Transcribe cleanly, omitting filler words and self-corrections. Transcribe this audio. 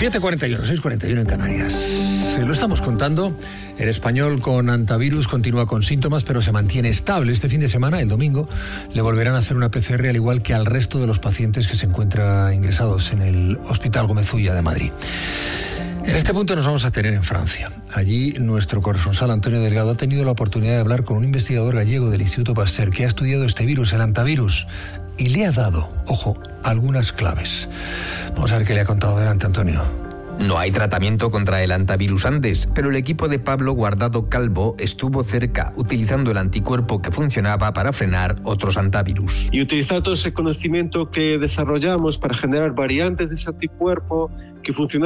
7:41, 6:41 en Canarias. Se lo estamos contando. El español con antivirus continúa con síntomas, pero se mantiene estable. Este fin de semana, el domingo, le volverán a hacer una PCR al igual que al resto de los pacientes que se encuentran ingresados en el Hospital Gómez Ulla de Madrid. En este punto nos vamos a tener en Francia. Allí nuestro corresponsal Antonio Delgado ha tenido la oportunidad de hablar con un investigador gallego del Instituto Pasteur que ha estudiado este virus, el antivirus, y le ha dado, ojo, algunas claves. Vamos a ver qué le ha contado. Adelante, Antonio. No hay tratamiento contra el antivirus antes, pero el equipo de Pablo Guardado Calvo estuvo cerca, utilizando el anticuerpo que funcionaba para frenar otros antivirus. Y utilizar todo ese conocimiento que desarrollamos para generar variantes de ese anticuerpo que funcionan